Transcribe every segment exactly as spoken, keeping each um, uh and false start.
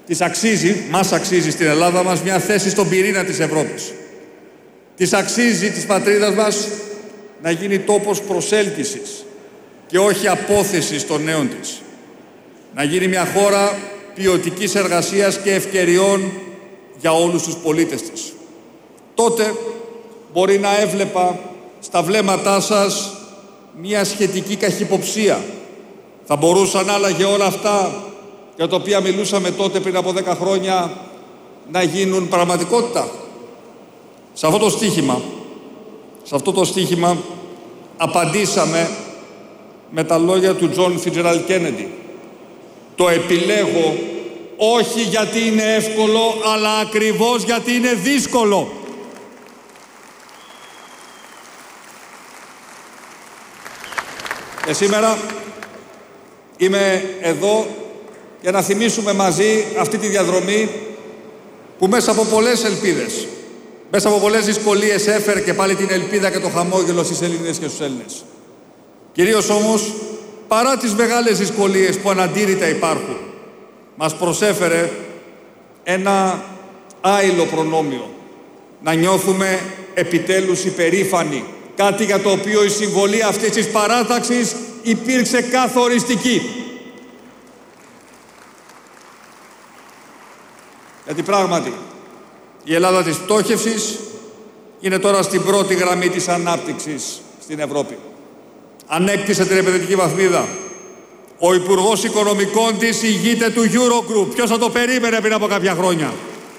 Της αξίζει, μας αξίζει στην Ελλάδα μας μια θέση στον πυρήνα της Ευρώπης. Της αξίζει της πατρίδας μας να γίνει τόπος προσέλκυσης και όχι απόθεσης των νέων της. Να γίνει μια χώρα ποιοτικής εργασίας και ευκαιριών για όλους τους πολίτες της. Τότε μπορεί να έβλεπα στα βλέμματά σας μια σχετική καχυποψία. Θα μπορούσαν άλλαγε όλα αυτά για τα οποία μιλούσαμε τότε πριν από δέκα χρόνια να γίνουν πραγματικότητα. Σε αυτό το στίχημα, σε αυτό το στίχημα απαντήσαμε με τα λόγια του Τζον Φιτζεράλντ Κέννεντι. Το επιλέγω όχι γιατί είναι εύκολο, αλλά ακριβώς γιατί είναι δύσκολο. Και σήμερα είμαι εδώ για να θυμίσουμε μαζί αυτή τη διαδρομή που μέσα από πολλές ελπίδες, μέσα από πολλές δυσκολίες έφερε και πάλι την ελπίδα και το χαμόγελο στις Ελληνίδες και στους Έλληνες. Κυρίως όμως, παρά τις μεγάλες δυσκολίες που αναντήρητα υπάρχουν, μας προσέφερε ένα άειλο προνόμιο. Να νιώθουμε επιτέλους υπερήφανοι, κάτι για το οποίο η συμβολή αυτής της παράταξης υπήρξε καθοριστική. Γιατί πράγματι η Ελλάδα της πτώχευσης είναι τώρα στην πρώτη γραμμή της ανάπτυξης στην Ευρώπη. Ανέκτησε την επενδυτική βαθμίδα. Ο Υπουργός Οικονομικών της ηγείται του Eurogroup. Ποιος θα το περίμενε πριν από κάποια χρόνια.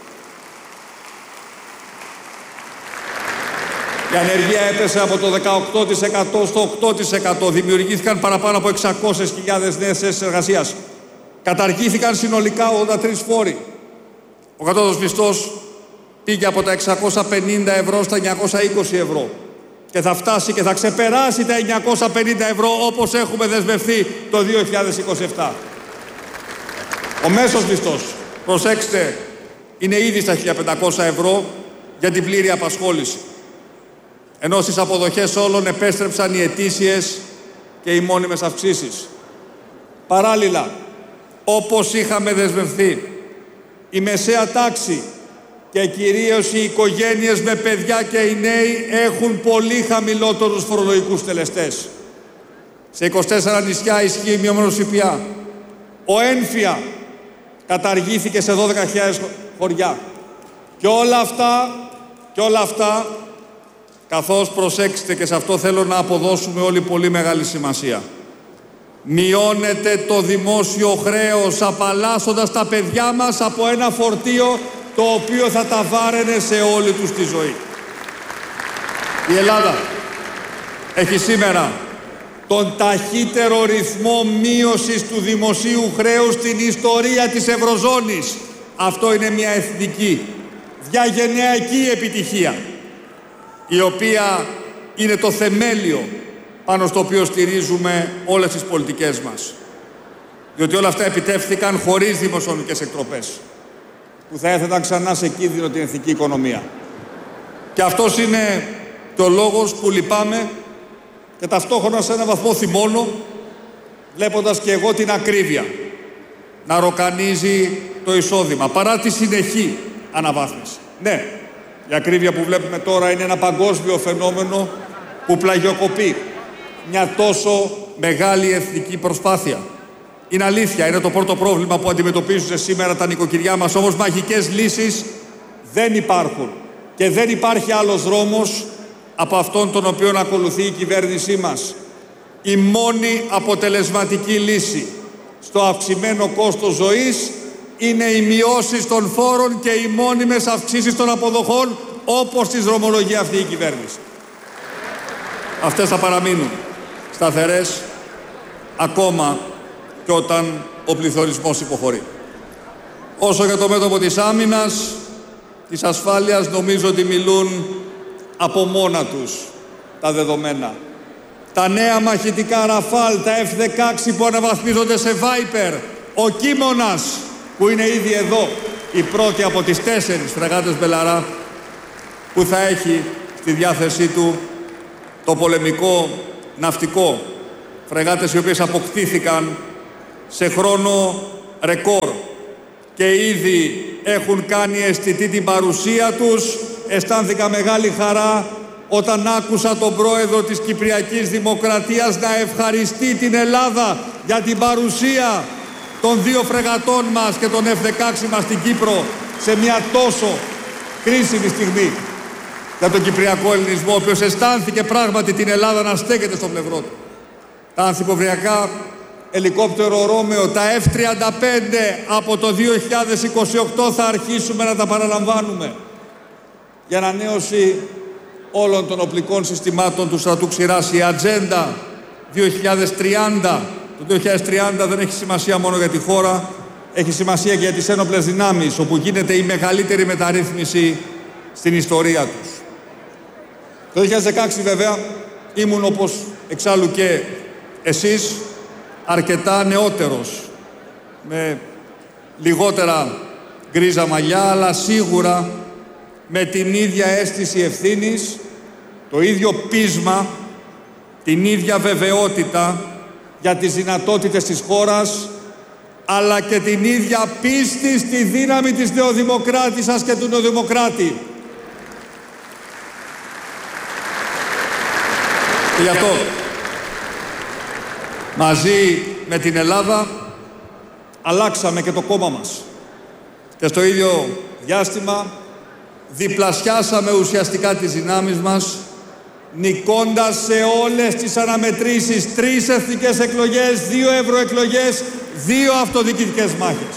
Η ανεργία έπεσε από το δεκαοκτώ τοις εκατό στο οκτώ τοις εκατό. Δημιουργήθηκαν παραπάνω από εξακόσιες χιλιάδες νέες θέσεις εργασίας. Καταργήθηκαν συνολικά ογδόντα τρεις φόροι. Ο κατώτατος μισθός πήγε από τα εξακόσια πενήντα ευρώ στα εννιακόσια είκοσι ευρώ. Και θα φτάσει και θα ξεπεράσει τα εννιακόσια πενήντα ευρώ όπως έχουμε δεσμευθεί το δύο χιλιάδες είκοσι επτά. Ο μέσος μισθός, προσέξτε, είναι ήδη στα χίλια πεντακόσια ευρώ για την πλήρη απασχόληση. Ενώ στις αποδοχές όλων επέστρεψαν οι ετήσιες και οι μόνιμες αυξήσεις. Παράλληλα, όπως είχαμε δεσμευθεί, η μεσαία τάξη και κυρίως οι οικογένειες με παιδιά και οι νέοι έχουν πολύ χαμηλότερους φορολογικούς τελεστές. Σε είκοσι τέσσερα νησιά ισχύει μειωμένος ΦΠΑ. Ο έμφυα καταργήθηκε σε δώδεκα χιλιάδες χωριά. Και όλα αυτά, και όλα αυτά, καθώς προσέξτε και σε αυτό θέλω να αποδώσουμε όλοι πολύ μεγάλη σημασία. Μειώνεται το δημόσιο χρέος απαλλάσσοντας τα παιδιά μας από ένα φορτίο το οποίο θα τα βάραινε σε όλη τους τη ζωή. Η Ελλάδα έχει σήμερα τον ταχύτερο ρυθμό μείωσης του δημοσίου χρέους στην ιστορία της Ευρωζώνης. Αυτό είναι μια εθνική, διαγενειακή επιτυχία, η οποία είναι το θεμέλιο πάνω στο οποίο στηρίζουμε όλες τις πολιτικές μας. Διότι όλα αυτά επιτεύχθηκαν χωρίς δημοσιονομικές εκτροπές, που θα έθεταν ξανά σε κίνδυνο την εθνική οικονομία. Και αυτός είναι και ο λόγος που λυπάμαι και ταυτόχρονα σε έναν βαθμό θυμώνω, βλέποντας και εγώ την ακρίβεια να ροκανίζει το εισόδημα, παρά τη συνεχή αναβάθμιση. Ναι, η ακρίβεια που βλέπουμε τώρα είναι ένα παγκόσμιο φαινόμενο που πλαγιοκοπεί μια τόσο μεγάλη εθνική προσπάθεια. Είναι αλήθεια, είναι το πρώτο πρόβλημα που αντιμετωπίζουν σήμερα τα νοικοκυριά μας, όμως μαγικές λύσεις δεν υπάρχουν. Και δεν υπάρχει άλλος δρόμος από αυτόν τον οποίο ακολουθεί η κυβέρνησή μας. Η μόνη αποτελεσματική λύση στο αυξημένο κόστος ζωής είναι οι μειώσεις των φόρων και οι μόνιμες αυξήσεις των αποδοχών, όπως τις δρομολογεί αυτή η κυβέρνηση. Αυτές θα παραμείνουν σταθερές ακόμα και όταν ο πληθωρισμός υποχωρεί. Όσο για το μέτωπο της άμυνας, της ασφάλειας, νομίζω ότι μιλούν από μόνα τους τα δεδομένα. Τα νέα μαχητικά Ραφάλ, τα εφ δεκαέξι που αναβαθμίζονται σε Viper, ο Κίμωνας που είναι ήδη εδώ, η πρώτη από τις τέσσερις φρεγάτες Μπελαρά που θα έχει στη διάθεσή του το πολεμικό ναυτικό. Φρεγάτες οι οποίες αποκτήθηκαν σε χρόνο ρεκόρ. και ήδη έχουν κάνει αισθητή την παρουσία τους. Αισθάνθηκα μεγάλη χαρά όταν άκουσα τον πρόεδρο της Κυπριακής Δημοκρατίας να ευχαριστεί την Ελλάδα για την παρουσία των δύο φρεγατών μας και των εφ δεκαέξι μας στην Κύπρο σε μια τόσο κρίσιμη στιγμή για τον Κυπριακό Ελληνισμό, ο οποίος αισθάνθηκε πράγματι την Ελλάδα να στέκεται στο πλευρό του. Τα ανθυποβριακά ελικόπτερο Ρώμεο, τα εφ τριάντα πέντε από το δύο χιλιάδες είκοσι οκτώ θα αρχίσουμε να τα παραλαμβάνουμε για ανανέωση όλων των οπλικών συστημάτων του στρατού ξηράς. Η ατζέντα δύο χιλιάδες τριάντα, το δύο χιλιάδες τριάντα δεν έχει σημασία μόνο για τη χώρα, έχει σημασία και για τις ένοπλες δυνάμεις, όπου γίνεται η μεγαλύτερη μεταρρύθμιση στην ιστορία τους. Το δύο χιλιάδες δεκαέξι βέβαια ήμουν, όπως εξάλλου και εσείς, αρκετά νεότερος, με λιγότερα γκρίζα μαλλιά, αλλά σίγουρα με την ίδια αίσθηση ευθύνης, το ίδιο πείσμα, την ίδια βεβαιότητα για τις δυνατότητες της χώρας, αλλά και την ίδια πίστη στη δύναμη της νεοδημοκράτισσας και του νεοδημοκράτη. Και γι' αυτό, μαζί με την Ελλάδα, αλλάξαμε και το κόμμα μας. Και στο ίδιο διάστημα, διπλασιάσαμε ουσιαστικά τις δυνάμεις μας, νικώντας σε όλες τις αναμετρήσεις, τρεις εθνικές εκλογές, δύο ευρωεκλογές, δύο αυτοδιοικητικές μάχες.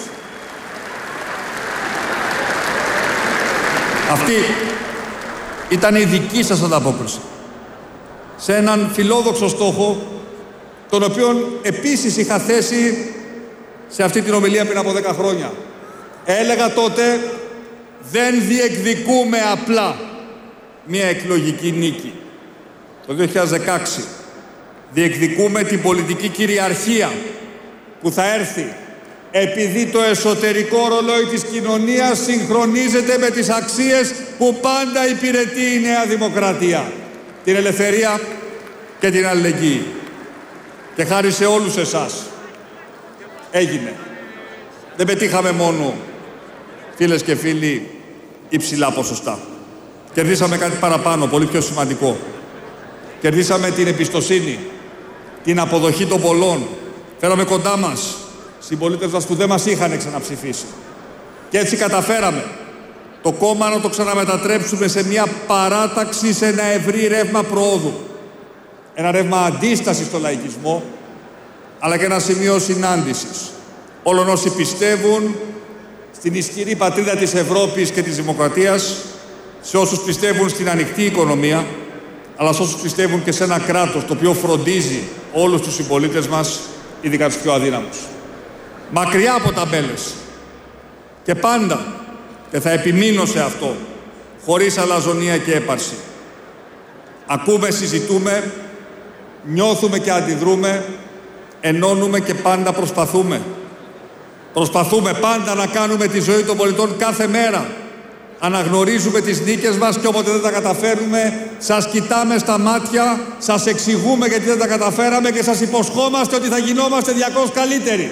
Αυτή ήταν η δική σας ανταπόκριση σε έναν φιλόδοξο στόχο, τον οποίον επίσης είχα θέσει σε αυτή την ομιλία πριν από δέκα χρόνια. Έλεγα τότε, δεν διεκδικούμε απλά μια εκλογική νίκη. Το δύο χιλιάδες δεκαέξι διεκδικούμε την πολιτική κυριαρχία που θα έρθει επειδή το εσωτερικό ρολόι της κοινωνίας συγχρονίζεται με τις αξίες που πάντα υπηρετεί η Νέα Δημοκρατία. Την ελευθερία και την αλληλεγγύη. Και χάρη σε όλους εσάς έγινε. Δεν πετύχαμε μόνο, φίλες και φίλοι, υψηλά ποσοστά. Κερδίσαμε κάτι παραπάνω, πολύ πιο σημαντικό. Κερδίσαμε την εμπιστοσύνη, την αποδοχή των πολλών. Φέραμε κοντά μας συμπολίτες μας που δεν μας είχαν ξαναψηφίσει. Και έτσι καταφέραμε το κόμμα να το ξαναμετατρέψουμε σε μια παράταξη, σε ένα ευρύ ρεύμα προόδου. Ένα ρεύμα αντίστασης στο λαϊκισμό, αλλά και ένα σημείο συνάντησης όλων όσοι πιστεύουν στην ισχυρή πατρίδα της Ευρώπης και της Δημοκρατίας, σε όσους πιστεύουν στην ανοιχτή οικονομία, αλλά σε όσους πιστεύουν και σε ένα κράτος το οποίο φροντίζει όλους τους συμπολίτες μας, ειδικά τους πιο αδύναμους. Μακριά από ταμπέλες. Και πάντα, και θα επιμείνω σε αυτό, χωρίς αλαζονία και έπαρση. Ακούμε, συζητούμε, νιώθουμε και αντιδρούμε, ενώνουμε και πάντα προσπαθούμε. Προσπαθούμε πάντα να κάνουμε τη ζωή των πολιτών κάθε μέρα. Αναγνωρίζουμε τις νίκες μας και όποτε δεν τα καταφέρνουμε, σας κοιτάμε στα μάτια, σας εξηγούμε γιατί δεν τα καταφέραμε και σας υποσχόμαστε ότι θα γινόμαστε διακόσια καλύτεροι.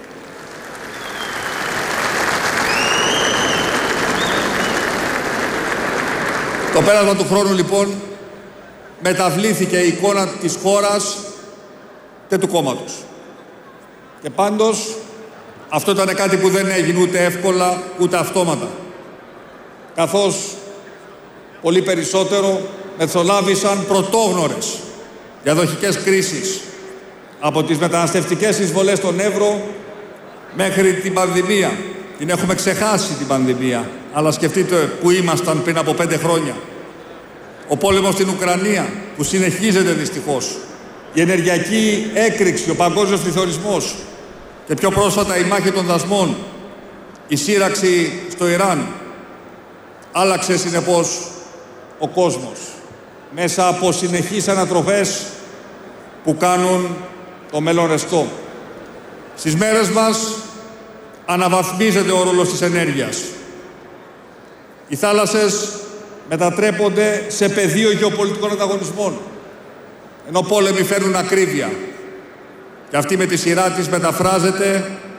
Το πέρασμα του χρόνου, λοιπόν, μεταβλήθηκε η εικόνα της χώρας και του κόμματος. Και πάντως, αυτό ήταν κάτι που δεν έγινε ούτε εύκολα, ούτε αυτόματα. Καθώς πολύ περισσότερο μεθολάβησαν πρωτόγνωρες διαδοχικές κρίσεις, από τις μεταναστευτικές εισβολές στον Εύρο μέχρι την πανδημία. Την έχουμε ξεχάσει την πανδημία, αλλά σκεφτείτε που ήμασταν πριν από πέντε χρόνια. Ο πόλεμος στην Ουκρανία, που συνεχίζεται δυστυχώς. Η ενεργειακή έκρηξη, ο παγκόσμιος πληθωρισμός και πιο πρόσφατα η μάχη των δασμών, η σύραξη στο Ιράν. Άλλαξε συνεπώς ο κόσμος μέσα από συνεχείς ανατροφές που κάνουν το μέλλον ρευστό. Στις μέρες μας αναβαθμίζεται ο ρόλος της ενέργειας. Οι θάλασσες μετατρέπονται σε πεδίο γεωπολιτικών ανταγωνισμών, ενώ πόλεμοι φέρνουν ακρίβεια. Και αυτή με τη σειρά της μεταφράζεται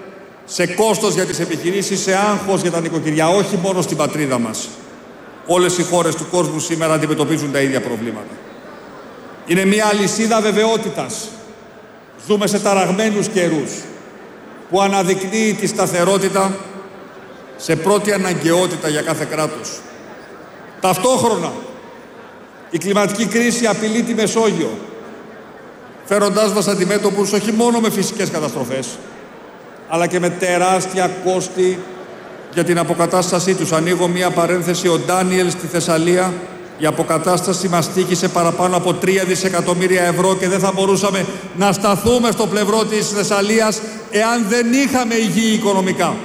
σε κόστος για τις επιχειρήσεις, σε άγχος για τα νοικοκυριά, όχι μόνο στην πατρίδα μας. Όλες οι χώρες του κόσμου σήμερα αντιμετωπίζουν τα ίδια προβλήματα. Είναι μια αλυσίδα βεβαιότητας. Ζούμε σε ταραγμένους καιρούς που αναδεικνύει τη σταθερότητα σε πρώτη αναγκαιότητα για κάθε κράτος. Ταυτόχρονα, η κλιματική κρίση απειλεί τη Μεσόγειο, φέροντάς μας αντιμέτωπους όχι μόνο με φυσικές καταστροφές, αλλά και με τεράστια κόστη για την αποκατάστασή τους. Ανοίγω μία παρένθεση, ο Ντάνιελ στη Θεσσαλία, η αποκατάσταση μας τύχησε παραπάνω από τρία δισεκατομμύρια ευρώ και δεν θα μπορούσαμε να σταθούμε στο πλευρό της Θεσσαλίας εάν δεν είχαμε υγιή οικονομικά.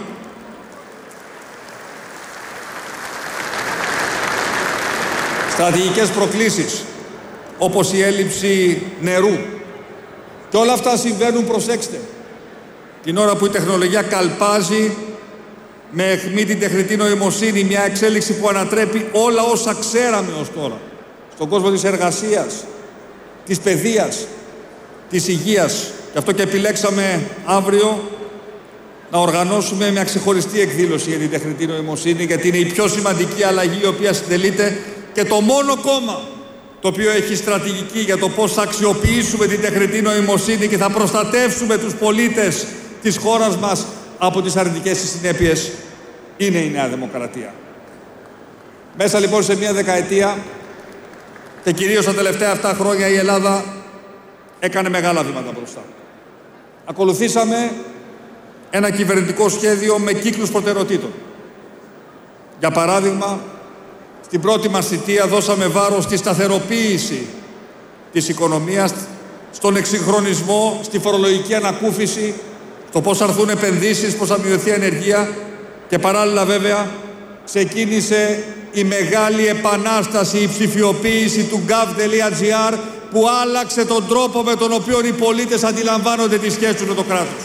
Στρατηγικές προκλήσεις, όπως η έλλειψη νερού. Και όλα αυτά συμβαίνουν, προσέξτε, την ώρα που η τεχνολογία καλπάζει με αιχμή την τεχνητή νοημοσύνη, μια εξέλιξη που ανατρέπει όλα όσα ξέραμε ως τώρα στον κόσμο της εργασίας, της παιδείας, της υγείας. Γι' αυτό και επιλέξαμε αύριο να οργανώσουμε μια ξεχωριστή εκδήλωση για την τεχνητή νοημοσύνη, γιατί είναι η πιο σημαντική αλλαγή η οποία συντελείται και το μόνο κόμμα το οποίο έχει στρατηγική για το πώς θα αξιοποιήσουμε την τεχνητή νοημοσύνη και θα προστατεύσουμε τους πολίτες της χώρας μας από τις αρνητικές συνέπειες είναι η Νέα Δημοκρατία. Μέσα λοιπόν σε μια δεκαετία και κυρίως τα τελευταία αυτά χρόνια η Ελλάδα έκανε μεγάλα βήματα μπροστά. Ακολουθήσαμε ένα κυβερνητικό σχέδιο με κύκλους προτεραιοτήτων. Για παράδειγμα, στην πρώτη μας θητεία δώσαμε βάρος στη σταθεροποίηση της οικονομίας, στον εξυγχρονισμό, στη φορολογική ανακούφιση, στο πώς θα έρθουν επενδύσεις, πώς θα μειωθεί η ανεργία και παράλληλα βέβαια ξεκίνησε η μεγάλη επανάσταση, η ψηφιοποίηση του gov.gr που άλλαξε τον τρόπο με τον οποίο οι πολίτες αντιλαμβάνονται τις σχέσεις τους με το κράτος.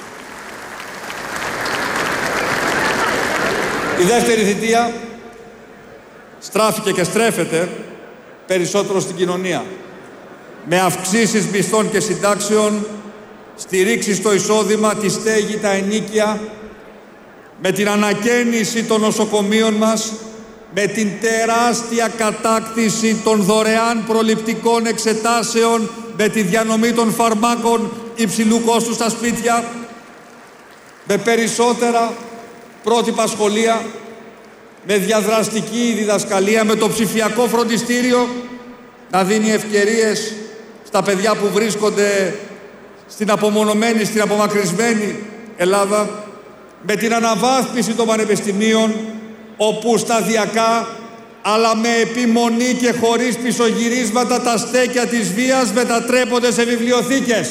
Η δεύτερη θητεία στράφηκε και στρέφεται περισσότερο στην κοινωνία, με αυξήσεις μισθών και συντάξεων, στηρίξει στο εισόδημα, τη στέγη, τα ενοίκια, με την ανακαίνιση των νοσοκομείων μας, με την τεράστια κατάκτηση των δωρεάν προληπτικών εξετάσεων, με τη διανομή των φαρμάκων υψηλού κόστους στα σπίτια, με περισσότερα πρότυπα σχολεία, με διαδραστική διδασκαλία, με το ψηφιακό φροντιστήριο να δίνει ευκαιρίες στα παιδιά που βρίσκονται στην απομονωμένη, στην απομακρυσμένη Ελλάδα, με την αναβάθμιση των πανεπιστημίων, όπου σταδιακά, αλλά με επιμονή και χωρίς πισωγυρίσματα, τα στέκια της βίας μετατρέπονται σε βιβλιοθήκες.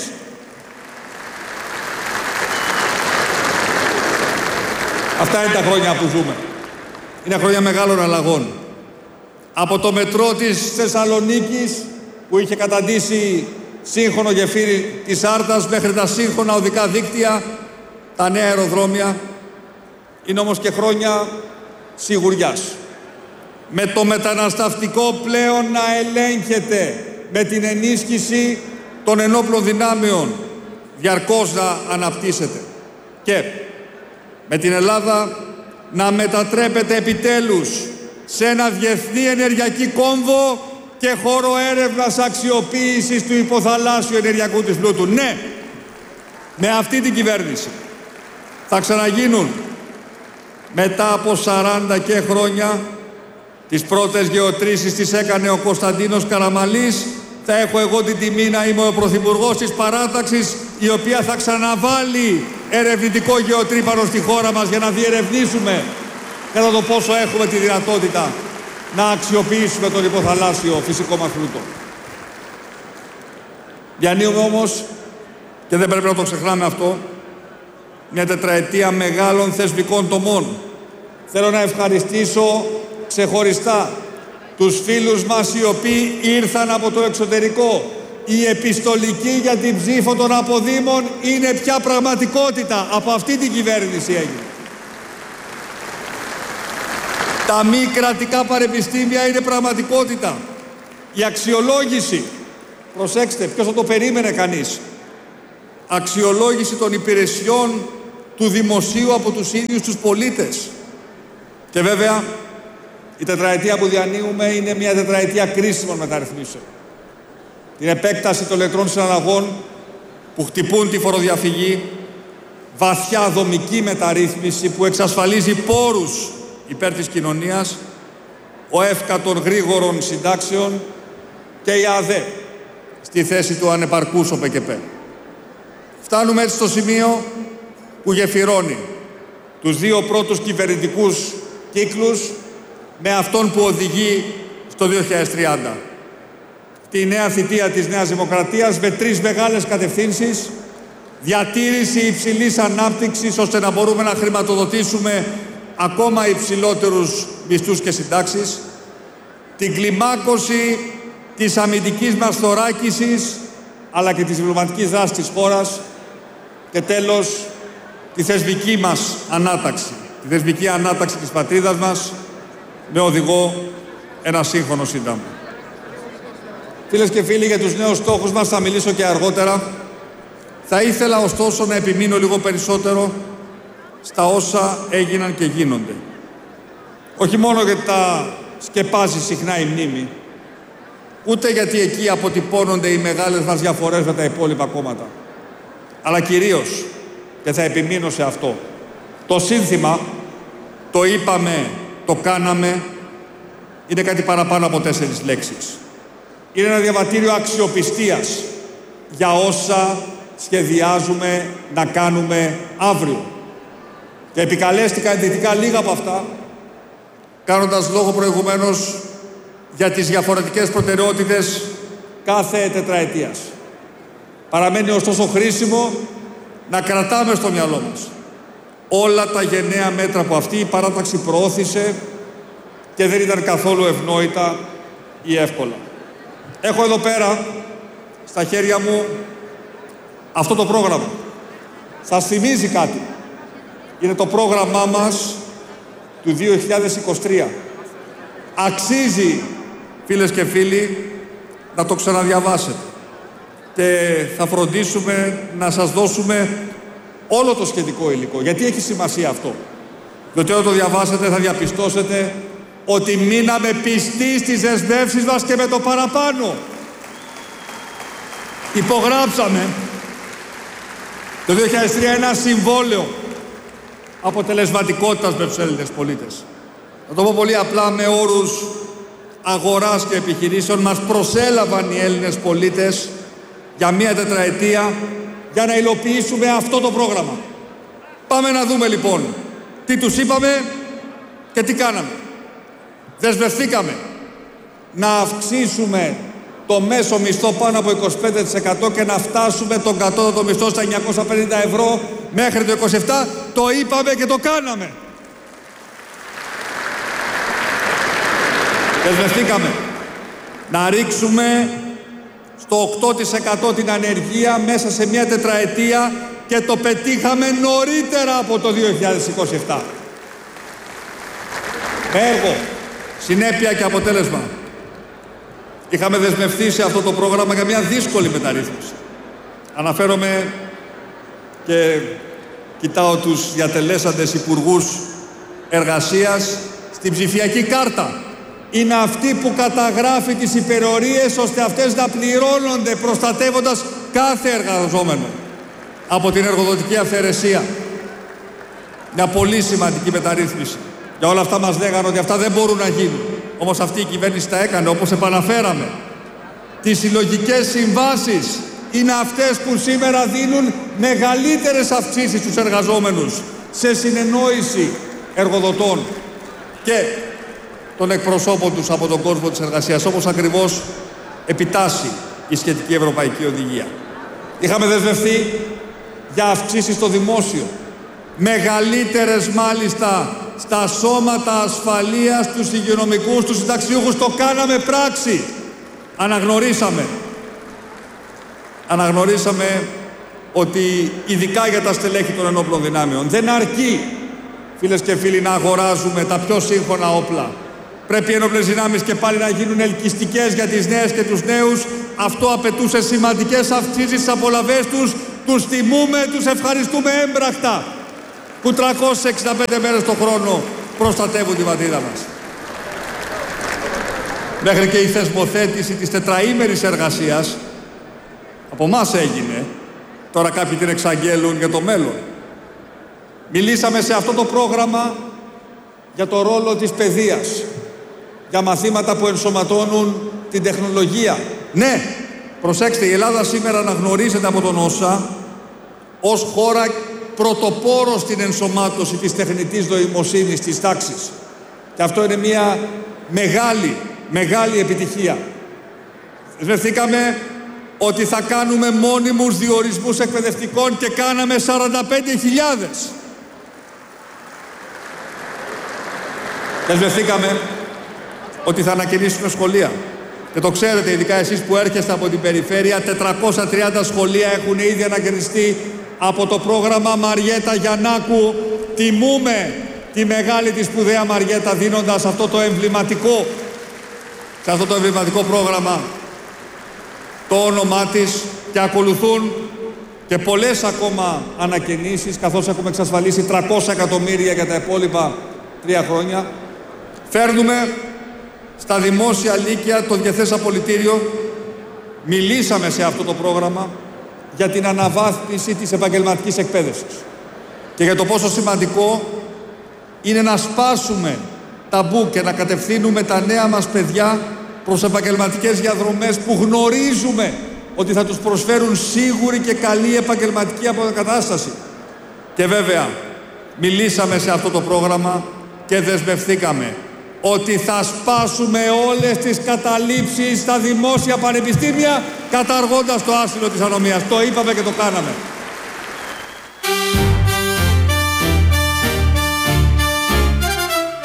Αυτά είναι τα χρόνια που ζούμε. Είναι χρόνια μεγάλων αλλαγών. Από το μετρό της Θεσσαλονίκης, που είχε καταντήσει σύγχρονο γεφύρι της Άρτας, μέχρι τα σύγχρονα οδικά δίκτυα, τα νέα αεροδρόμια. Είναι όμως και χρόνια σιγουριάς. Με το μεταναστευτικό πλέον να ελέγχεται, με την ενίσχυση των ενόπλων δυνάμεων διαρκώς να αναπτύσσεται. Και με την Ελλάδα να μετατρέπεται επιτέλους σε ένα διεθνή ενεργειακή κόμβο και χώρο έρευνας αξιοποίησης του υποθαλάσσιου ενεργειακού της πλούτου. Ναι, με αυτή την κυβέρνηση θα ξαναγίνουν μετά από σαράντα και χρόνια. Τις πρώτες γεωτρήσεις τις έκανε ο Κωνσταντίνος Καραμαλής. Θα έχω εγώ την τιμή να είμαι ο πρωθυπουργός της παράταξης, η οποία θα ξαναβάλει ερευνητικό γεωτρύπανο στη χώρα μας για να διερευνήσουμε κατά το πόσο έχουμε τη δυνατότητα να αξιοποιήσουμε τον υποθαλάσσιο φυσικό μας πλούτο. Διανύουμε όμως, και δεν πρέπει να το ξεχνάμε αυτό, μια τετραετία μεγάλων θεσμικών τομών. Θέλω να ευχαριστήσω ξεχωριστά τους φίλους μας οι οποίοι ήρθαν από το εξωτερικό. Η επιστολική για την ψήφο των αποδήμων είναι πια πραγματικότητα. Από αυτή την κυβέρνηση έγινε. Τα μη κρατικά πανεπιστήμια είναι πραγματικότητα. Η αξιολόγηση, προσέξτε, ποιος θα το περίμενε κανείς, αξιολόγηση των υπηρεσιών του δημοσίου από τους ίδιους τους πολίτες. Και βέβαια, η τετραετία που διανύουμε είναι μια τετραετία κρίσιμων μεταρρυθμίσεων. Την επέκταση των ηλεκτρών συναλλαγών που χτυπούν τη φοροδιαφυγή, βαθιά δομική μεταρρύθμιση που εξασφαλίζει πόρους υπέρ της κοινωνίας, ο ΕΦΚΑ των γρήγορων συντάξεων και η ΑΔΕ στη θέση του ανεπαρκούς ΟΠΕΚΕΠ. Φτάνουμε έτσι στο σημείο που γεφυρώνει τους δύο πρώτους κυβερνητικούς κύκλους με αυτόν που οδηγεί στο δύο χιλιάδες τριάντα. Τη νέα θητεία της Νέας Δημοκρατίας με τρεις μεγάλες κατευθύνσεις: διατήρηση υψηλής ανάπτυξης ώστε να μπορούμε να χρηματοδοτήσουμε ακόμα υψηλότερους μισθούς και συντάξεις, την κλιμάκωση της αμυντικής μας θωράκισης αλλά και της διπλωματικής δράσης της χώρας και τέλος τη θεσμική μας ανάταξη, τη θεσμική ανάταξη της πατρίδας μας με οδηγό ένα σύγχρονο σύνταγμα. Φίλες και φίλοι, για τους νέους στόχους μας θα μιλήσω και αργότερα. Θα ήθελα ωστόσο να επιμείνω λίγο περισσότερο στα όσα έγιναν και γίνονται. Όχι μόνο γιατί τα σκεπάζει συχνά η μνήμη, ούτε γιατί εκεί αποτυπώνονται οι μεγάλες μας διαφορές με τα υπόλοιπα κόμματα, αλλά κυρίως, και θα επιμείνω σε αυτό, το σύνθημα «το είπαμε, το κάναμε» είναι κάτι παραπάνω από τέσσερις λέξεις. Είναι ένα διαβατήριο αξιοπιστίας για όσα σχεδιάζουμε να κάνουμε αύριο. Και επικαλέστηκα ενδεικτικά λίγα από αυτά, κάνοντας λόγο προηγουμένως για τις διαφορετικές προτεραιότητες κάθε τετραετίας. Παραμένει ωστόσο χρήσιμο να κρατάμε στο μυαλό μας όλα τα γενναία μέτρα που αυτή η παράταξη προώθησε και δεν ήταν καθόλου ευνόητα ή εύκολα. Έχω εδώ πέρα στα χέρια μου αυτό το πρόγραμμα. Σας θυμίζει κάτι. Είναι το πρόγραμμά μας του δύο χιλιάδες είκοσι τρία. Αξίζει, φίλες και φίλοι, να το ξαναδιαβάσετε. Και θα φροντίσουμε να σας δώσουμε όλο το σχετικό υλικό. Γιατί έχει σημασία αυτό? Διότι όταν το διαβάσετε θα διαπιστώσετε ότι μείναμε πιστοί στις δεσμεύσεις μας και με το παραπάνω. Υπογράψαμε το δύο χιλιάδες τρία ένα συμβόλαιο αποτελεσματικότητας με τους Έλληνες πολίτες. Να το πω πολύ απλά, με όρους αγοράς και επιχειρήσεων μας προσέλαβαν οι Έλληνες πολίτες για μία τετραετία για να υλοποιήσουμε αυτό το πρόγραμμα. Πάμε να δούμε λοιπόν τι τους είπαμε και τι κάναμε. Δεσμευθήκαμε να αυξήσουμε το μέσο μισθό πάνω από είκοσι πέντε τοις εκατό και να φτάσουμε τον κατώτατο μισθό στα εννιακόσια πενήντα ευρώ μέχρι το είκοσι επτά. Το είπαμε και το κάναμε. Δεσμευθήκαμε να ρίξουμε στο οκτώ τοις εκατό την ανεργία μέσα σε μια τετραετία και το πετύχαμε νωρίτερα από το δύο χιλιάδες είκοσι επτά. Έργο, συνέπεια και αποτέλεσμα. Είχαμε δεσμευτεί σε αυτό το πρόγραμμα για μια δύσκολη μεταρρύθμιση. Αναφέρομαι και κοιτάω τους διατελέσαντες υπουργούς εργασίας στην ψηφιακή κάρτα. Είναι αυτή που καταγράφει τις υπερορίες ώστε αυτές να πληρώνονται προστατεύοντας κάθε εργαζόμενο από την εργοδοτική αυθαιρεσία. Μια πολύ σημαντική μεταρρύθμιση. Για όλα αυτά μας λέγανε ότι αυτά δεν μπορούν να γίνουν. Όμως αυτή η κυβέρνηση τα έκανε, όπως επαναφέραμε. Τις συλλογικές συμβάσεις είναι αυτές που σήμερα δίνουν μεγαλύτερες αυξήσεις στους εργαζόμενους σε συνεννόηση εργοδοτών και των εκπροσώπων τους από τον κόσμο της εργασίας, όπως ακριβώς επιτάσσει η σχετική ευρωπαϊκή οδηγία. Είχαμε δεσμευτεί για αυξήσεις στο δημόσιο, μεγαλύτερες μάλιστα στα σώματα ασφαλείας, τους υγειονομικούς, τους συνταξιούχους. Το κάναμε πράξη. Αναγνωρίσαμε. Αναγνωρίσαμε ότι ειδικά για τα στελέχη των ενόπλων δυνάμεων δεν αρκεί, φίλες και φίλοι, να αγοράζουμε τα πιο σύγχρονα όπλα. Πρέπει οι ενόπλες δυνάμεις και πάλι να γίνουν ελκυστικές για τις νέες και τους νέους. Αυτό απαιτούσε σημαντικές αυξήσεις στις απολαβές τους. Τους τιμούμε, τους ευχαριστούμε έμπρακτα. που τριακόσιες εξήντα πέντε μέρες το χρόνο προστατεύουν την πατρίδα μας. Μέχρι και η θεσμοθέτηση της τετραήμερης εργασίας από εμάς έγινε, τώρα κάποιοι την εξαγγέλουν για το μέλλον. Μιλήσαμε σε αυτό το πρόγραμμα για το ρόλο της παιδείας, για μαθήματα που ενσωματώνουν την τεχνολογία. Ναι, προσέξτε, η Ελλάδα σήμερα αναγνωρίζεται από τον όσα ως χώρα πρωτοπόρος στην ενσωμάτωση της τεχνητής νοημοσύνης της τάξης. Και αυτό είναι μια μεγάλη, μεγάλη επιτυχία. Δεσμευθήκαμε ότι θα κάνουμε μόνιμους διορισμούς εκπαιδευτικών και κάναμε σαράντα πέντε χιλιάδες. Δεσμευθήκαμε ότι θα ανακαινήσουμε σχολεία. Και το ξέρετε, ειδικά εσείς που έρχεστε από την περιφέρεια, τετρακόσια τριάντα σχολεία έχουν ήδη ανακαινιστεί από το πρόγραμμα Μαριέτα Γιαννάκου. Τιμούμε τη μεγάλη τη σπουδαία Μαριέτα δίνοντας αυτό το εμβληματικό, σε αυτό το εμβληματικό πρόγραμμα το όνομά της, και ακολουθούν και πολλές ακόμα ανακαινήσεις, καθώς έχουμε εξασφαλίσει τριακόσια εκατομμύρια για τα υπόλοιπα τρία χρόνια. Φέρνουμε στα δημόσια λύκεια το Διεθνές Απολυτήριο. Μιλήσαμε σε αυτό το πρόγραμμα για την αναβάθμιση της επαγγελματικής εκπαίδευσης και για το πόσο σημαντικό είναι να σπάσουμε ταμπού και να κατευθύνουμε τα νέα μας παιδιά προς επαγγελματικές διαδρομές που γνωρίζουμε ότι θα τους προσφέρουν σίγουρη και καλή επαγγελματική αποκατάσταση. Και βέβαια, μιλήσαμε σε αυτό το πρόγραμμα και δεσμευθήκαμε ότι θα σπάσουμε όλες τις καταλήψεις στα δημόσια πανεπιστήμια, καταργώντας το άσυλο της ανομίας. Το είπαμε και το κάναμε.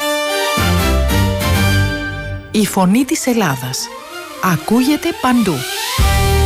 Η φωνή της Ελλάδας ακούγεται παντού.